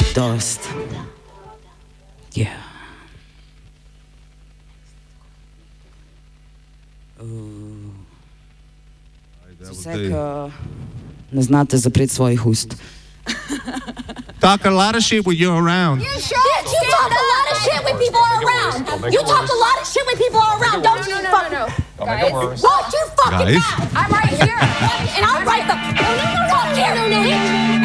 Dost. Yeah. Vse, ko ne znate zapreti svojih ust. Talk a lot of shit when you're around. You talk a lot of shit when people are around. You talk a lot of shit when people are around, don't you? No. Guys, Watch your fucking Guys? mouth. I'm right here. And I'm right the fuck here.